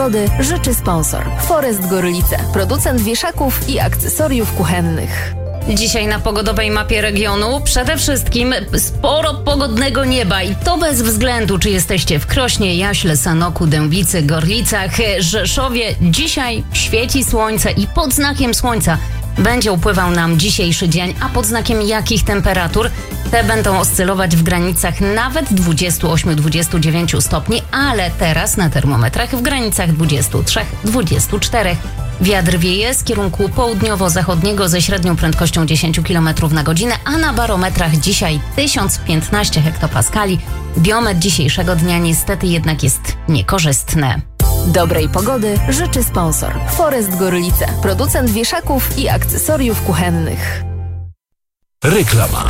Życzy sponsor Forest Gorlice, producent wieszaków i akcesoriów kuchennych. Dzisiaj na pogodowej mapie regionu przede wszystkim sporo pogodnego nieba i to bez względu, czy jesteście w Krośnie, Jaśle, Sanoku, Dębicy, Gorlicach, Rzeszowie. Dzisiaj świeci słońce i pod znakiem słońca będzie upływał nam dzisiejszy dzień, a pod znakiem jakich temperatur? Te będą oscylować w granicach nawet 28-29 stopni, ale teraz na termometrach w granicach 23-24. Wiatr wieje z kierunku południowo-zachodniego ze średnią prędkością 10 km na godzinę, a na barometrach dzisiaj 1015 hektopaskali. Biometr dzisiejszego dnia niestety jednak jest niekorzystny. Dobrej pogody życzy sponsor Forest Gorlice, producent wieszaków i akcesoriów kuchennych. Reklama.